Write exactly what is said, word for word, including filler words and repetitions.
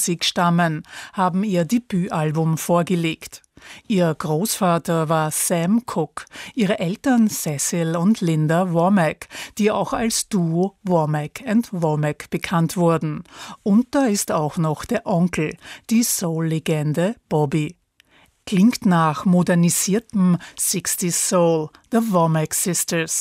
Musik stammen, haben ihr Debütalbum vorgelegt. Ihr Großvater war Sam Cooke, ihre Eltern Cecil und Linda Womack, die auch als Duo Womack and Womack bekannt wurden. Und da ist auch noch der Onkel, die Soul-Legende Bobby. Klingt nach modernisiertem sixties Soul, The Womack Sisters.